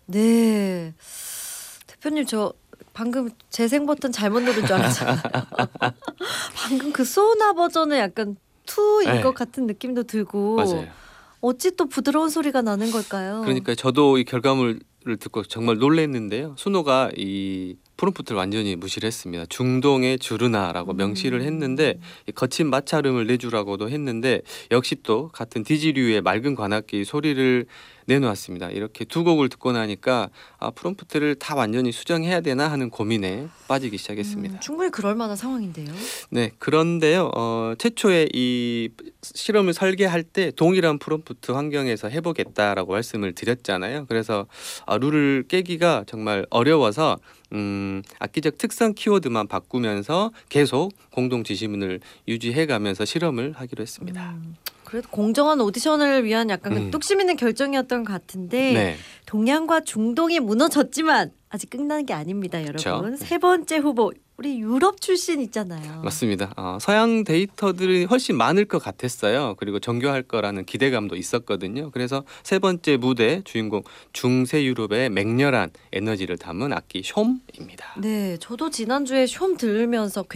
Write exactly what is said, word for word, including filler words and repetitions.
네. 대표님 저 방금 재생 버튼 잘못 누른 줄 알았잖아요. 방금 그 소나 버전은 약간 투인 네. 것 같은 느낌도 들고 맞아요. 어찌 또 부드러운 소리가 나는 걸까요? 그러니까 저도 이 결과물을 듣고 정말 놀랐는데요. 순호가 이 프롬프트를 완전히 무시를 했습니다. 중동의 주르나라고 명시를 했는데 음. 이 거친 마찰음을 내주라고도 했는데 역시 또 같은 디지류의 맑은 관악기 소리를 내놓았습니다. 이렇게 두 곡을 듣고 나니까 아, 프롬프트를 다 완전히 수정해야 되나 하는 고민에 빠지기 시작했습니다. 음, 충분히 그럴 만한 상황인데요. 네, 그런데요. 어, 최초에 이 실험을 설계할 때 동일한 프롬프트 환경에서 해보겠다라고 말씀을 드렸잖아요. 그래서 아, 룰을 깨기가 정말 어려워서 음, 악기적 특성 키워드만 바꾸면서 계속 공동 지시문을 유지해가면서 실험을 하기로 했습니다. 음, 그래도 공정한 오디션을 위한 약간 그 음. 뚝심 있는 결정이었던 것 같은데 네, 동양과 중동이 무너졌지만 아직 끝난 게 아닙니다, 여러분. 그쵸. 세 번째 후보 우리 유럽 출신 있잖아요. 맞습니다. 어, 서양 데이터들이 훨씬 많을 것 같았어요. 그리고 정교할 거라는 기대감도 있었거든요. 그래서 세 번째 무대 주인공 중세 유럽의 맹렬한 에너지를 담은 악기 숑입니다. 네, 저도 지난주에 숑 들으면서